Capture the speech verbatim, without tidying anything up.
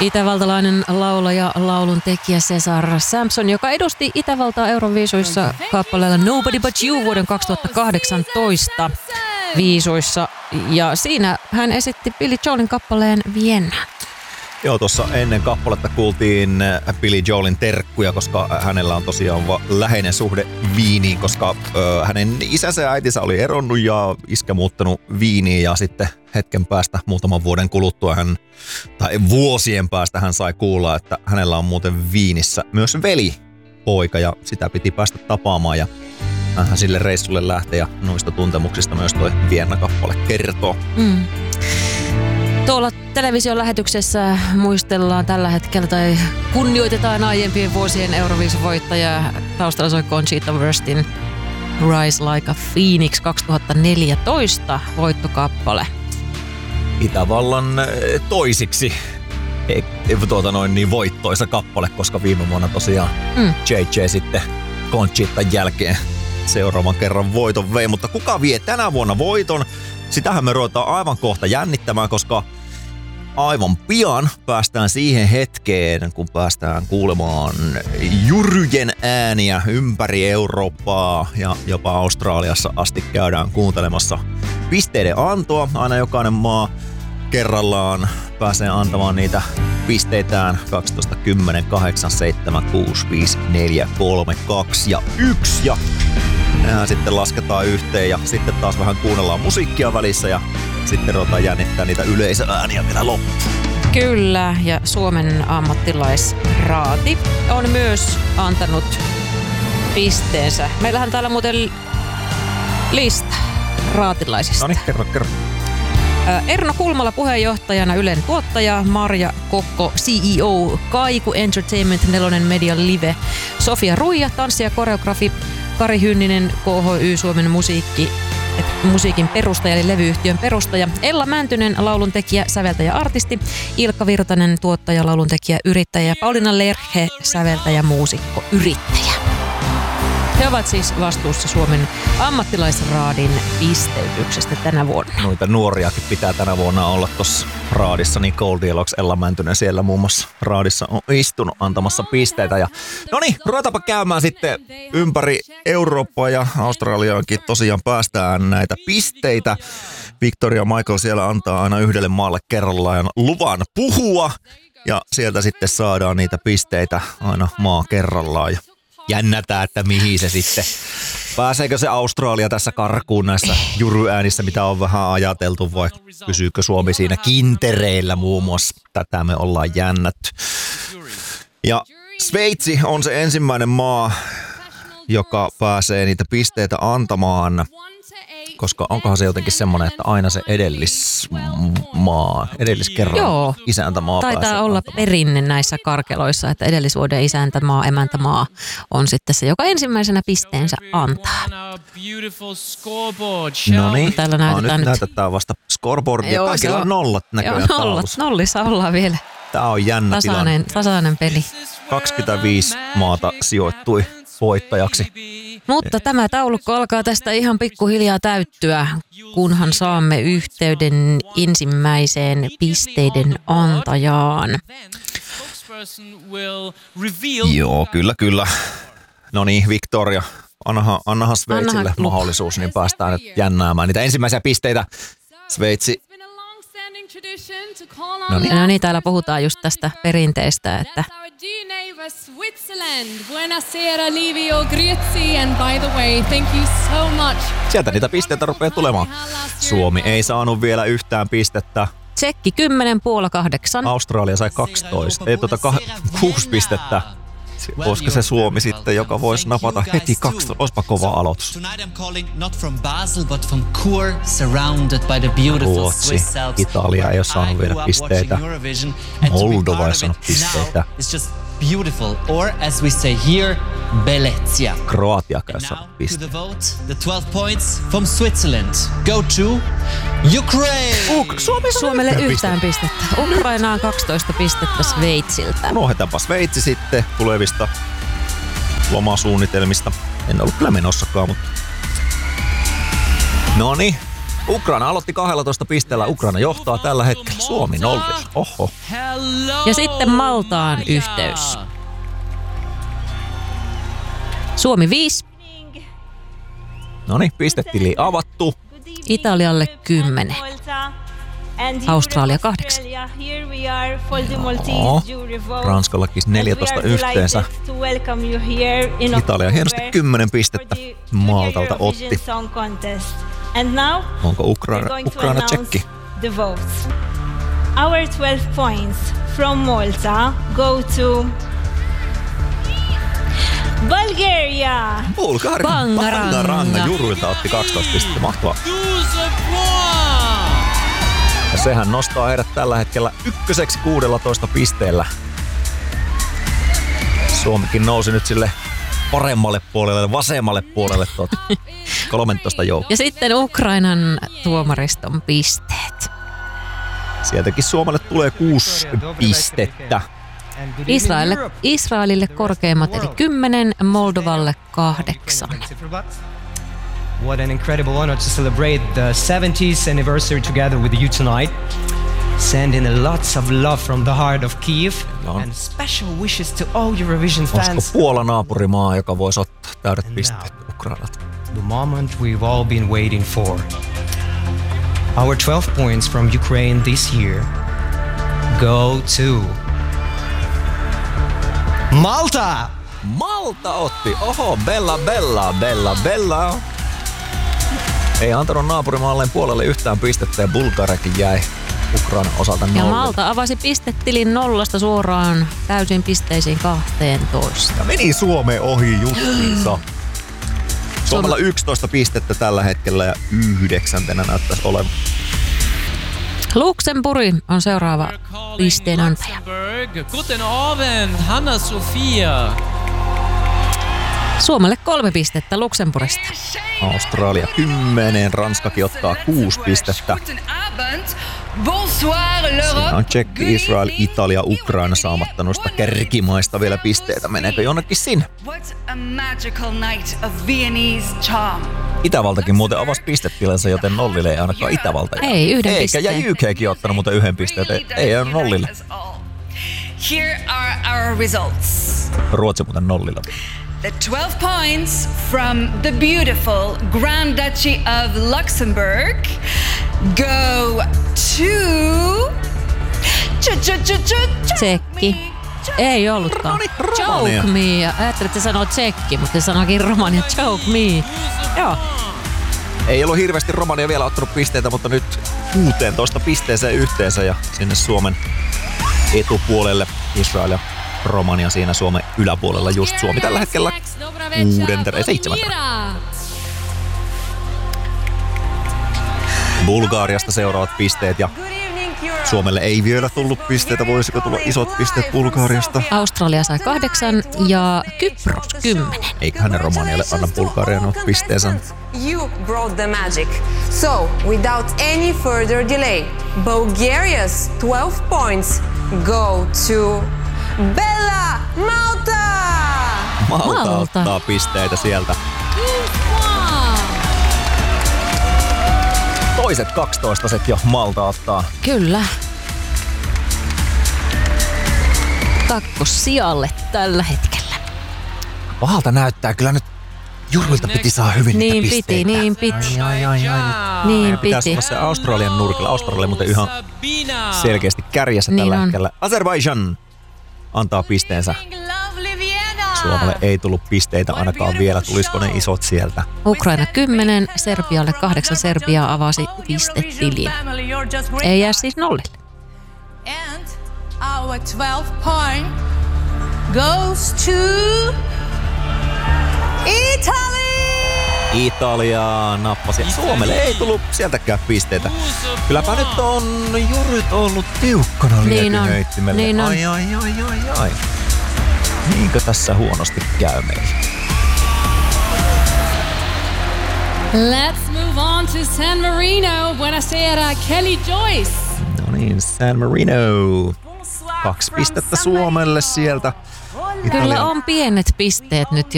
Itävaltalainen laulaja, laulun tekijä Cesar Sampson, joka edusti Itävaltaa Euroviisuissa kappaleella Nobody But You vuoden kaksituhattakahdeksantoista viisuissa. Ja siinä hän esitti Billy Joelin kappaleen Vienna. Joo, tuossa ennen kappaletta kuultiin Billy Joelin terkkuja, koska hänellä on tosiaan läheinen suhde Viiniin, koska ö, hänen isänsä ja äitinsä oli eronnut ja iskä muuttanut Viiniin ja sitten hetken päästä, muutaman vuoden kuluttua hän, tai vuosien päästä hän sai kuulla, että hänellä on muuten Viinissä myös veli poika ja sitä piti päästä tapaamaan ja hän sille reissulle lähtee ja noista tuntemuksista myös toi Vienna-kappale kertoo. Mm. Tuolla television lähetyksessä muistellaan tällä hetkellä tai kunnioitetaan aiempien vuosien Euroviisuvoittajaa. Taustalla soi Conchita Wurstin Rise Like a Phoenix kaksituhattaneljätoista voittokappale. Itävallan toisiksi ei, tuota noin niin voittoisa kappale, koska viime vuonna tosiaan mm. J J sitten Conchitan jälkeen seuraavan kerran voiton vei. Mutta kuka vie tänä vuonna voiton? Sitähän me ruvetaan aivan kohta jännittämään, koska aivan pian päästään siihen hetkeen, kun päästään kuulemaan juryjen ääniä ympäri Eurooppaa ja jopa Australiassa asti käydään kuuntelemassa pisteiden antoa. Aina jokainen maa kerrallaan pääsee antamaan niitä pisteitään kaksitoista, kymmenen, kahdeksan, seitsemän, kuusi, viisi, neljä, kolme, kaksi ja yksi. Ja nehän sitten lasketaan yhteen ja sitten taas vähän kuunnellaan musiikkia välissä ja sitten ruvetaan jännittää niitä yleisöääniä vielä loppuun. Kyllä, ja Suomen ammattilaisraati on myös antanut pisteensä. Meillähän täällä muuten lista raatilaisista. No niin, kerro, kerro. Erno Kulmala puheenjohtajana, Ylen tuottaja, Marja Kokko C E O, Kaiku Entertainment, Nelonen Media Live, Sofia Ruija, tanssi ja koreografi, Kari Hynninen, K H Y Suomen musiikki, musiikin perustaja eli levyyhtiön perustaja, Ella Mäntynen, lauluntekijä, säveltäjä, artisti, Ilkka Virtanen, tuottaja, lauluntekijä, yrittäjä ja Pauliina Lerhe, säveltäjä, muusikko, yrittäjä. He ovat siis vastuussa Suomen ammattilaisraadin pisteytyksestä tänä vuonna. Noita nuoriakin pitää tänä vuonna olla tuossa raadissa, niin Goldilocks, Ella Mäntynen siellä muun muassa raadissa on istunut antamassa pisteitä. Ja no niin, ruvetaanpa käymään sitten ympäri Eurooppaa ja Australiaankin tosiaan päästään näitä pisteitä. Victoria Michael siellä antaa aina yhdelle maalle kerrallaan luvan puhua ja sieltä sitten saadaan niitä pisteitä aina maa kerrallaan. Ja jännätään, että mihin se sitten. Pääseekö se Australia tässä karkuun näissä juryäänissä, mitä on vähän ajateltu, vai pysyykö Suomi siinä kintereillä muun muassa? Tätä me ollaan jännätty. Ja Sveitsi on se ensimmäinen maa, joka pääsee niitä pisteitä antamaan, koska onkohan se jotenkin semmoinen, että aina se edellismaa, edelliskerran Joo. isäntämaa Taitaa pääsee olla antamaan. Perinne näissä karkeloissa, että edellisvuoden isäntämaa, emäntämaa on sitten se, joka ensimmäisenä pisteensä antaa. No niin, täällä näytetään nyt nyt. näytetään vasta scoreboardia. Joo, Kaikilla on nollat näköjään Joo, nollat, taulussa. nollissa ollaan vielä. Tää on jännä Tasainen, tilanne. tasainen peli. kaksikymmentäviisi maata sijoittui voittajaksi. Mutta tämä taulukko alkaa tästä ihan pikkuhiljaa täyttyä, kunhan saamme yhteyden ensimmäiseen pisteiden antajaan. Joo, kyllä, kyllä. No niin, Victoria, annahan, annahan Sveitsille Annahan lupa. mahdollisuus, niin päästään nyt jännäämään niitä ensimmäisiä pisteitä. Sveitsi. No niin. no niin, täällä puhutaan just tästä perinteestä, että sieltä niitä pisteitä rupeaa tulemaan. Suomi ei saanut vielä yhtään pistettä. Tsekki kymmenen, Puola kahdeksan. Australia sai kaksitoista, ei tuota kah- kuusi pistettä. Olisiko se Suomi sitten, joka voisi napata heti kaksitoista? Olisipa kova aloitus. Ruotsi, Italia ei ole saanut vielä pisteitä. Moldova ei ole saanut pisteitä. Beautiful, or as we say here, bellezia. Kroatia ei ole saanut pisteitä. To the vote, the twelve points from Switzerland go to Ukraine. Uh, Suomi Suomelle yhtään pistettä. Ukrainaan kaksitoista pistettä Sveitsiltä. Unohdetaanpa Sveitsi sitten tulevista lomasuunnitelmista. En ollut kyllä menossakaan, mutta... Noniin, Ukraina aloitti kaksitoista pisteellä. Ukraina johtaa tällä hetkellä. Suomi nollilla. Oho. Ja sitten Maltaan yhteys. Suomi viisi. Noniin, pistetili avattu. Italialle kymmenen. Australia kahdeksan. No, Ranskallakin neljätoista yhteensä. Italia hienosti kymmenen pistettä Maltalta otti. Onko Ukraina, Ukraina tsekki? Our twelve points from Malta go to Bulgaria. Bulgaria. Bangaranga. Bangaranga. Juruilta otti kaksitoista pistettä. Mahtavaa. Ja sehän nostaa heidät tällä hetkellä ykköseksi kuusitoista pisteellä. Suomikin nousi nyt sille paremmalle puolelle, vasemmalle puolelle tuota kolmetoista joukkoa. Ja sitten Ukrainan tuomariston pisteet. Sieltäkin Suomelle tulee kuusi pistettä. Israelille, Israelille korkeimmat eli kymmenen, Moldovalle kahdeksan. What an incredible honor to celebrate the seventieth anniversary together with you tonight. Sending lots of love from the heart of Kyiv No. and special wishes to all Eurovision Olisiko fans. Puola naapurimaa, joka voisi ottaa täydet pisteet Ukrainalta? The moment we've all been waiting for. Our twelve points from Ukraine this year go to Malta! Malta otti. Oho, bella, bella, bella, bella. Ei antanut naapurimaalleen Puolalle yhtään pistettä ja Bulgariakin jäi Ukrainan osalta Ja nollille. Malta avasi pistetilin nollasta suoraan täysin pisteisiin kaksitoista. Ja meni Suomeen ohi justiinsa. Suomella yksitoista pistettä tällä hetkellä ja yhdeksäntenä näyttäisi olevan. Luxemburg on seuraava pisteen antaja. Guten Abend, Hanna-Sophia. Suomelle kolme pistettä Luxemburgista. Australia kymmenen, Ranskakin ottaa kuusi pistettä. Siinä on Tsekki, Israel, Italia, Ukraina saamatta noista kärkimaista vielä pisteitä. Meneekö jonnekin sinne? Itävaltakin muuten avasi pistetilansa, joten nollille ei ainakaan Itävalta. Ei, yhden Eikä, ja pisteen. U K:kin ottanut muuten yhden pisteen, ei, ei ole nollille. Here are our results. Ruotsi muuten nollilla. The twelve points from the beautiful Grand Duchy of Luxembourg go to Tsekki. Ei ollutkaan. Choke me. Ja ajattelin, että se sanoo tsekki, mutta se sanoikin romania choke me. Joo. Ei ollut hirveästi Romania vielä ottanut pisteitä, mutta nyt kuusitoista pisteeseen yhteensä ja sinne Suomen etupuolelle Israel ja Romania siinä Suomen yläpuolella. Just Suomi tällä hetkellä kuudentena ja seitsemäntänä. Bulgariasta seuraavat pisteet ja Suomelle ei vielä tullut pisteitä. Voisiko tulla isot pisteet Bulgariasta? Australia sai kahdeksan ja Kypros kymmenen. Eiköhän ne Romanialle anna Bulgarian nuo pisteensä. You brought the magic. So, without any further delay, Bulgaria's twelve points go to Bella Malta! Malta, Malta. ottaa pisteitä sieltä. Toiset kaksitoista set jo Malta ottaa. Kyllä. Kakkossijalle tällä hetkellä. Pahalta näyttää. Kyllä nyt Juruilta piti saa hyvin Niin niitä piti, pisteitä. niin piti. Ai, ai, ai, ai. Niin Pitäisi piti. olla se Australian nurkilla. Australia muuten ihan selkeästi kärjessä Niin tällä on. hetkellä. Azerbaijan antaa pisteensä. Suomelle ei tullut pisteitä ainakaan vielä. Tulisiko ne isot sieltä? Ukraina kymmenen, Serbialle kahdeksan. Serbia avasi pistetiliä. Ei jää siis nollille. And our twelve point goes to Italy! Italia nappasi. Suomelle ei tullut sieltäkään pisteitä. Kylläpä nyt on Jurit ollut tiukkana Niin on, liekinheittimelle. niin on. Ai, ai, ai, ai, ai. Niinkö tässä huonosti käy meillä? Let's move on to San Marino. Buonasera, Kelly Joyce. No niin, San Marino. Kaksi pistettä Suomelle sieltä. Kyllä on pienet pisteet nyt